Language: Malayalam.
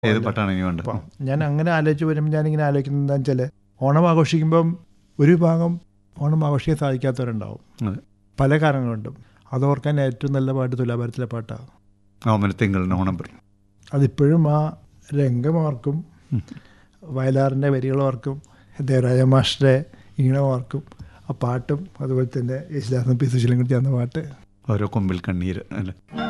ഏത് പാട്ടാണ് ഇനി വേണ്ടത്? അപ്പം ഞാൻ അങ്ങനെ ആലോചിച്ച് വരുമ്പോൾ ഞാനിങ്ങനെ ആലോചിക്കുന്നത് എന്താണെന്ന് വെച്ചാൽ ഓണം ആഘോഷിക്കുമ്പം ഒരു ഭാഗം ഓണം ആഘോഷിക്കാൻ സാധിക്കാത്തവരുണ്ടാവും, അതെ. പല കാരണങ്ങളുണ്ടും. അതോർക്കാൻ ഏറ്റവും നല്ല പാട്ട് തുലാഭാരത്തിലെ പാട്ടാണ്. ഓമനത്തിങ്കളിന് ഓണം പറയും. അതിപ്പോഴും ആ രംഗം ഓർക്കും, വയലാറിൻ്റെ വരികൾ ഓർക്കും, ദേവരാജ മാസ്റ്ററെ ഈണം ഓർക്കും, ആ പാട്ടും അതുപോലെ തന്നെ യേശുദാസും പി സുശീലൻ കൂടി ചേർന്ന പാട്ട് ഓരോ കൊമ്പിൽ കണ്ണീര് അല്ലേ.